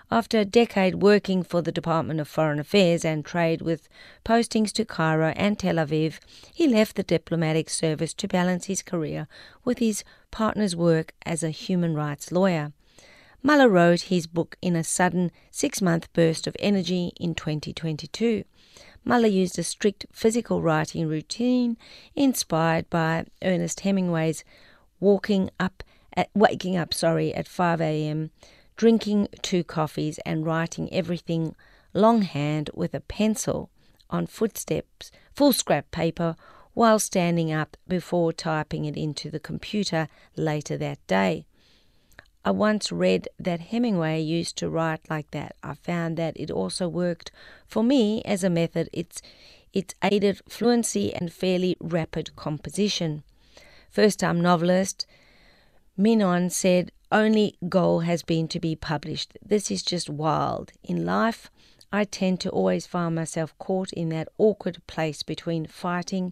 After a decade working for the Department of Foreign Affairs and Trade with postings to Cairo and Tel Aviv, he left the diplomatic service to balance his career with his partner's work as a human rights lawyer. Mullah wrote his book in a sudden 6-month burst of energy in 2022. Mullah used a strict physical writing routine inspired by Ernest Hemingway's waking up at 5 a.m., drinking 2 coffees and writing everything longhand with a pencil on foolscap paper while standing up before typing it into the computer later that day. I once read that Hemingway used to write like that. I found that it also worked for me as a method. It's aided fluency and fairly rapid composition. First-time novelist Minon said, "Only goal has been to be published. This is just wild. In life, I tend to always find myself caught in that awkward place between fighting,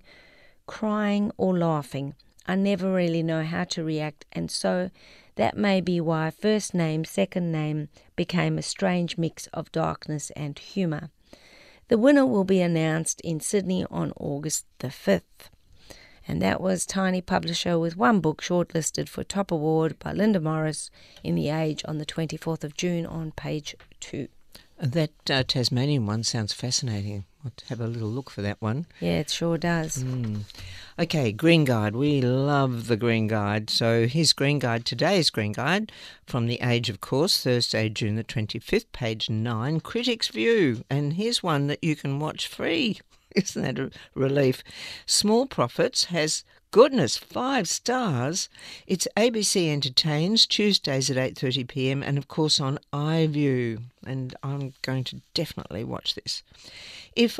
crying or laughing. I never really know how to react, and so that may be why first name, second name became a strange mix of darkness and humour." The winner will be announced in Sydney on August the 5th. And that was Tiny Publisher with one book shortlisted for Top Award by Linda Morris in The Age on the 24th of June on page 2. That Tasmanian one sounds fascinating. I'll have a little look for that one. Yeah, it sure does. Okay, Green Guide. We love the Green Guide. So here's Green Guide, today's Green Guide, from The Age, of course, Thursday, June the 25th, page 9, Critics' View. And here's one that you can watch free. Isn't that a relief? Small Profits has, goodness, 5 stars. It's ABC Entertains, Tuesdays at 8:30pm, and of course on iView. And I'm going to definitely watch this. If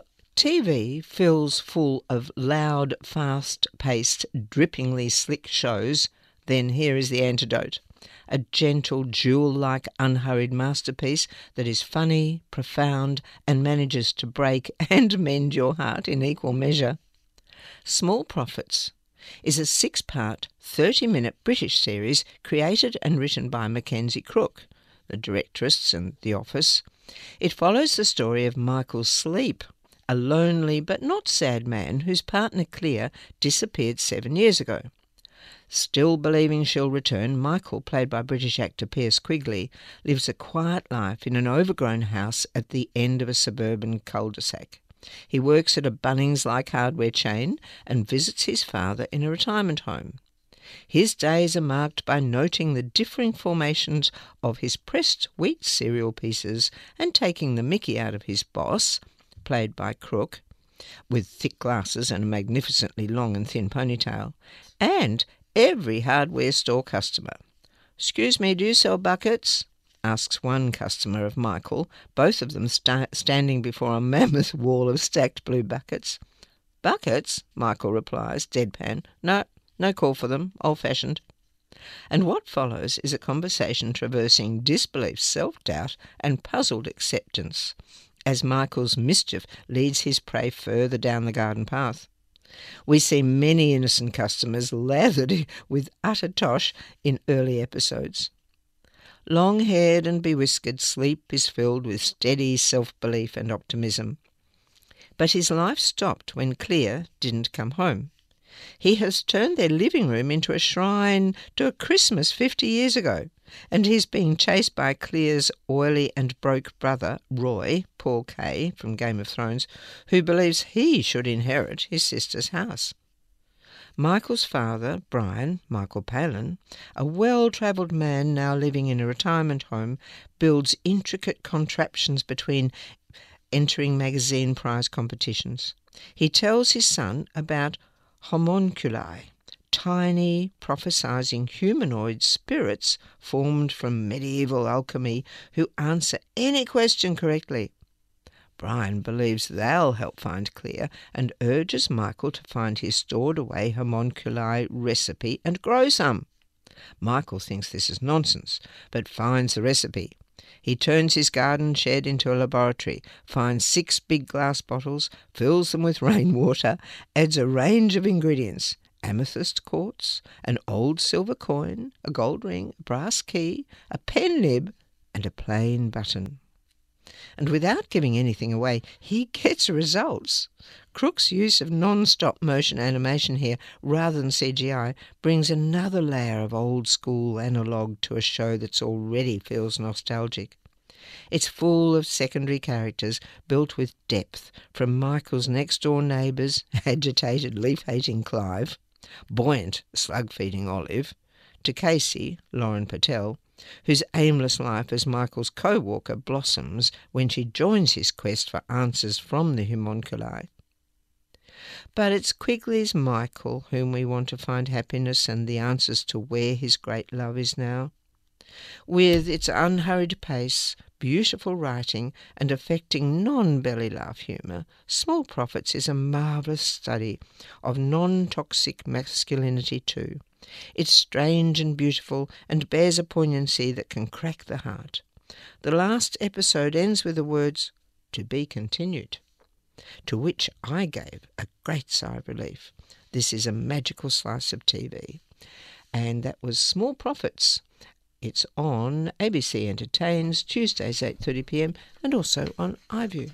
TV feels full of loud, fast-paced, drippingly slick shows, then here is the antidote. A gentle, jewel-like, unhurried masterpiece that is funny, profound, and manages to break and mend your heart in equal measure. Small Profits is a 6-part, 30-minute British series created and written by Mackenzie Crook, the directress in The Office. It follows the story of Michael Sleep, a lonely but not sad man whose partner Clea disappeared 7 years ago. Still believing she'll return, Michael, played by British actor Pierce Quigley, lives a quiet life in an overgrown house at the end of a suburban cul-de-sac. He works at a Bunnings-like hardware chain and visits his father in a retirement home. His days are marked by noting the differing formations of his pressed wheat cereal pieces and taking the mickey out of his boss, played by Crook, with thick glasses and a magnificently long and thin ponytail, and every hardware store customer. "Excuse me, do you sell buckets?" asks one customer of Michael, both of them standing before a mammoth wall of stacked blue buckets. "Buckets?" Michael replies, deadpan. No call for them, old-fashioned." And what follows is a conversation traversing disbelief, self-doubt, and puzzled acceptance, as Michael's mischief leads his prey further down the garden path. We see many innocent customers lathered with utter tosh in early episodes. Long-haired and bewhiskered, Sleep is filled with steady self-belief and optimism. But his life stopped when Clea didn't come home. He has turned their living room into a shrine to a Christmas 50 years ago, and he's being chased by Clea's oily and broke brother, Roy, Paul Kaye from Game of Thrones, who believes he should inherit his sister's house. Michael's father, Brian, Michael Palin, a well-travelled man now living in a retirement home, builds intricate contraptions between entering magazine prize competitions. He tells his son about homunculi, tiny, prophesizing humanoid spirits formed from medieval alchemy who answer any question correctly. Brian believes they'll help find Clea and urges Michael to find his stored-away homunculi recipe and grow some. Michael thinks this is nonsense, but finds the recipe. He turns his garden shed into a laboratory, finds 6 big glass bottles, fills them with rainwater, adds a range of ingredients: amethyst quartz, an old silver coin, a gold ring, a brass key, a pen nib, and a plain button. And without giving anything away, he gets results. Crook's use of non-stop motion animation here, rather than CGI, brings another layer of old-school analogue to a show that already feels nostalgic. It's full of secondary characters built with depth, from Michael's next-door neighbours, agitated leaf-hating Clive, buoyant slug-feeding Olive, to Casey, Lauren Patel, whose aimless life as Michael's co-walker blossoms when she joins his quest for answers from the homunculi. But it's Quigley's Michael whom we want to find happiness and the answers to where his great love is now. With its unhurried pace, beautiful writing and affecting non-belly laugh humour, Small Profits is a marvellous study of non-toxic masculinity too. It's strange and beautiful and bears a poignancy that can crack the heart. The last episode ends with the words, "To be continued," to which I gave a great sigh of relief. This is a magical slice of TV. And that was Small Profits. It's on ABC Entertains, Tuesdays 8:30pm, and also on iView.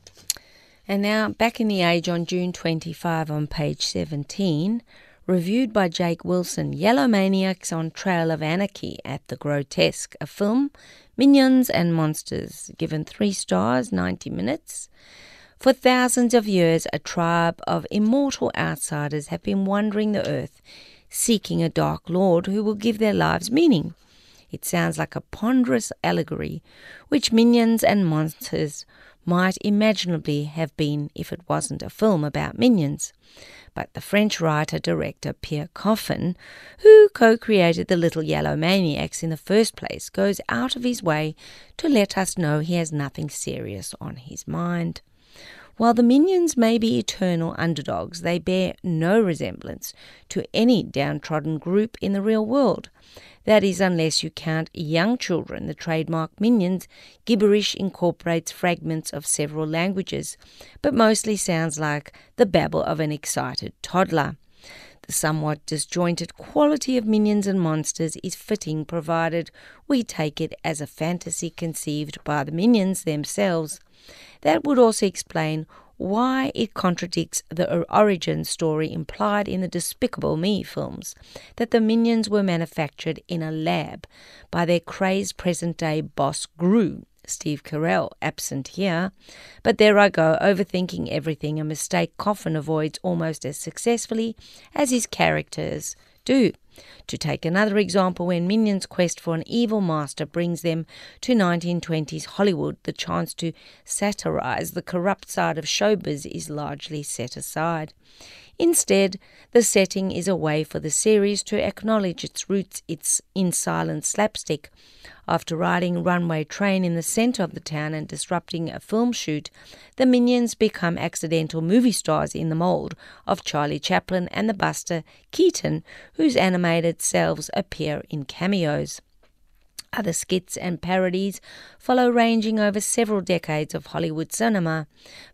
And now, Back in the Age on June 25 on page 17, reviewed by Jake Wilson, Yellow Maniacs on Trail of Anarchy at the Grotesque, a film, Minions and Monsters, given 3 stars, 90 minutes. For thousands of years, a tribe of immortal outsiders have been wandering the earth, seeking a dark lord who will give their lives meaning. It sounds like a ponderous allegory, which Minions and Monsters might imaginably have been if it wasn't a film about minions. But the French writer-director Pierre Coffin, who co-created the Little Yellow Maniacs in the first place, goes out of his way to let us know he has nothing serious on his mind. While the minions may be eternal underdogs, they bear no resemblance to any downtrodden group in the real world. That is, unless you count young children. The trademark Minions gibberish incorporates fragments of several languages, but mostly sounds like the babble of an excited toddler. The somewhat disjointed quality of Minions and Monsters is fitting, provided we take it as a fantasy conceived by the Minions themselves. That would also explain why it contradicts the origin story implied in the Despicable Me films, that the Minions were manufactured in a lab by their crazed present-day boss Gru, Steve Carell, absent here. But there I go, overthinking everything, a mistake Coffin avoids almost as successfully as his characters do. To take another example, when Minions' quest for an evil master brings them to 1920s Hollywood, the chance to satirize the corrupt side of showbiz is largely set aside. Instead, the setting is a way for the series to acknowledge its roots in silent slapstick. After riding Runaway Train in the centre of the town and disrupting a film shoot, the Minions become accidental movie stars in the mould of Charlie Chaplin and the Buster Keaton, whose animated selves appear in cameos. Other skits and parodies follow, ranging over several decades of Hollywood cinema.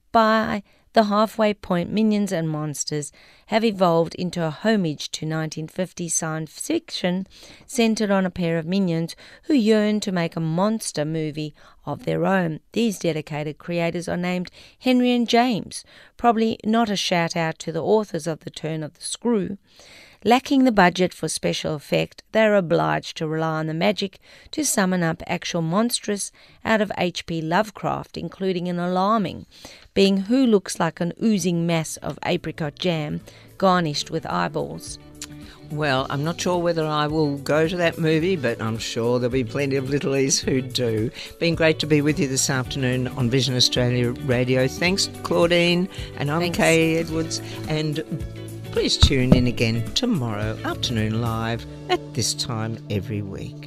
By the halfway point, Minions and Monsters have evolved into a homage to 1950s science fiction centered on a pair of minions who yearn to make a monster movie of their own. These dedicated creators are named Henry and James, probably not a shout-out to the authors of The Turn of the Screw. Lacking the budget for special effect, they are obliged to rely on the magic to summon up actual monsters out of H.P. Lovecraft, including an alarming being who looks like an oozing mass of apricot jam garnished with eyeballs. Well, I'm not sure whether I will go to that movie, but I'm sure there'll be plenty of littlies who do. Been great to be with you this afternoon on Vision Australia Radio. Thanks, Claudine, and I'm Kay Edwards, and please tune in again tomorrow afternoon live at this time every week.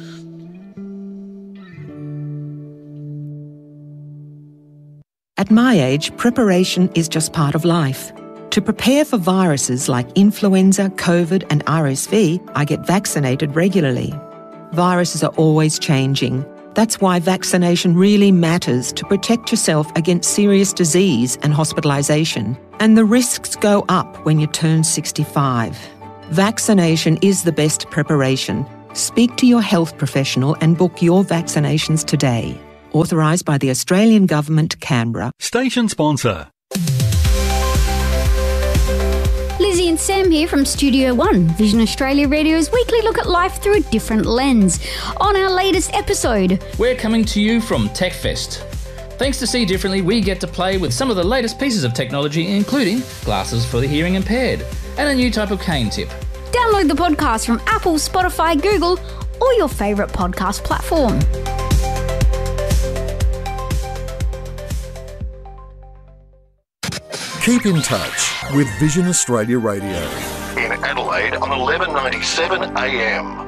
At my age, preparation is just part of life. To prepare for viruses like influenza, COVID and RSV, I get vaccinated regularly. Viruses are always changing. That's why vaccination really matters, to protect yourself against serious disease and hospitalisation. And the risks go up when you turn 65. Vaccination is the best preparation. Speak to your health professional and book your vaccinations today. Authorised by the Australian Government, Canberra. Station sponsor. Lizzie and Sam here from Studio One, Vision Australia Radio's weekly look at life through a different lens. On our latest episode, we're coming to you from TechFest. Thanks to See Differently, we get to play with some of the latest pieces of technology, including glasses for the hearing impaired and a new type of cane tip. Download the podcast from Apple, Spotify, Google, or your favourite podcast platform. Keep in touch with Vision Australia Radio. In Adelaide on 1197 AM.